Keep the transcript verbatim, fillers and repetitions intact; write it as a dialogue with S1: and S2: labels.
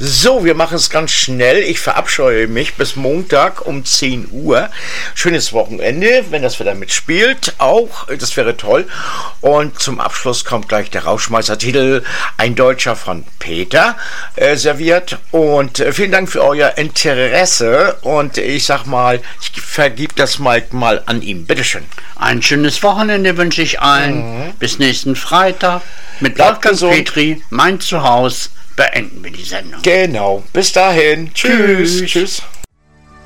S1: So, wir machen es ganz schnell. Ich verabscheue mich bis Montag um zehn Uhr. Schönes Wochenende, wenn das Wetter mitspielt. Auch, das wäre toll. Und zum Abschluss kommt gleich der Rauschmeißer-Titel Ein Deutscher von Peter äh, serviert. Und äh, vielen Dank für euer Interesse. Und ich sag mal, ich vergib das mal, mal an ihm. Bitteschön.
S2: Ein schönes Wochenende wünsche ich allen. Mhm. Bis nächsten Freitag. Mit
S1: Bleibt
S2: Wolfgang Petri, mein Zuhause, beenden wir die Sendung.
S1: Genau. Bis dahin. Tschüss.
S2: Tschüss.
S1: Tschüss.